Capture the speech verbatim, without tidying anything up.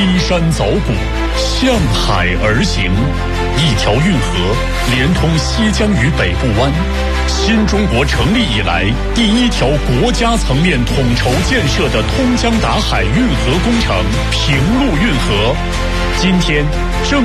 依山凿谷，向海而行。一条运河连通西江与北部湾，新中国成立以来第一条国家层面统筹建设的通江达海运河工程——平陆运河，今天正